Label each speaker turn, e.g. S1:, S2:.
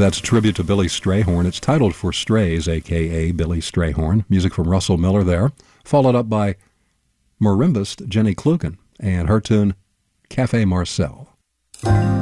S1: That's a tribute to Billy Strayhorn. It's titled For Strays, a.k.a. Billy Strayhorn. Music from Russell Miller there, followed up by marimbist Jenny Klugen and her tune Cafe Marcel.